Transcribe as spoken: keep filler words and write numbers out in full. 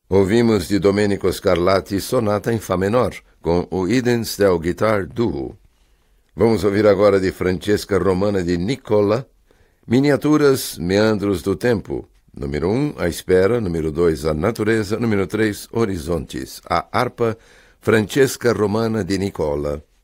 Ouvimos de Domenico Scarlatti Sonata em Fá menor, com o Eden Steel Guitar Duo. Vamos ouvir agora de Francesca Romana de Nicola, Miniaturas Meandros do Tempo. Número um, A Espera. Número dois, A Natureza. Número três, Horizontes. A harpa Francesca Romana de Nicola.